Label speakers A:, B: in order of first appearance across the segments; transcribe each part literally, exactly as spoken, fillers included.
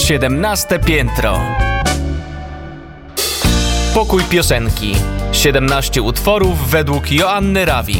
A: Siedemnaste piętro. Pokój piosenki. Siedemnaście utworów według Joanny Rawik.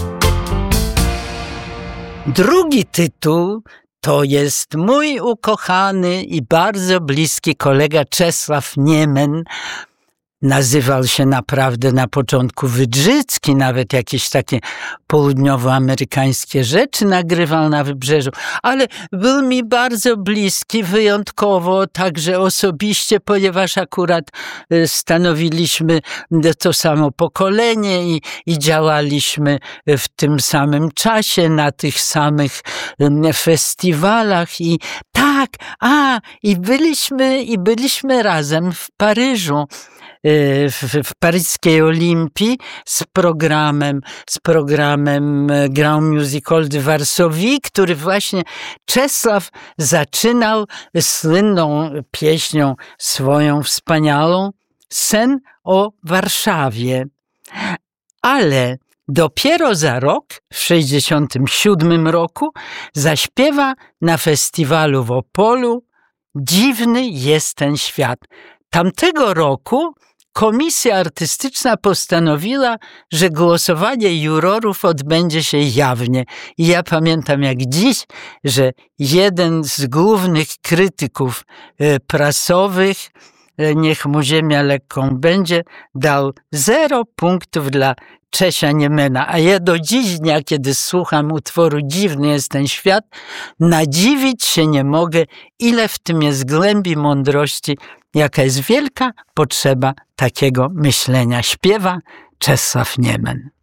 B: Drugi tytuł to jest mój ukochany i bardzo bliski kolega Czesław Niemen. Nazywał się naprawdę na początku Wydrzycki, nawet jakieś takie południowoamerykańskie rzeczy nagrywał na Wybrzeżu, ale był mi bardzo bliski, wyjątkowo, także osobiście, ponieważ akurat stanowiliśmy to samo pokolenie i, i działaliśmy w tym samym czasie, na tych samych festiwalach i tak, a, i byliśmy, i byliśmy razem w Paryżu. W, w paryskiej Olimpii z programem, z programem Grand Musical de Varsovie, który właśnie Czesław zaczynał słynną pieśnią swoją wspaniałą Sen o Warszawie. Ale dopiero za rok, w sześćdziesiątym siódmym roku, zaśpiewa na festiwalu w Opolu Dziwny jest ten świat. Tamtego roku Komisja Artystyczna postanowiła, że głosowanie jurorów odbędzie się jawnie. I ja pamiętam jak dziś, że jeden z głównych krytyków prasowych, niech mu ziemia lekką będzie, dał zero punktów dla Czesia Niemena. A ja do dziś dnia, kiedy słucham utworu Dziwny jest ten świat, nadziwić się nie mogę, ile w tym jest głębi mądrości, jaka jest wielka potrzeba takiego myślenia. Śpiewa Czesław Niemen.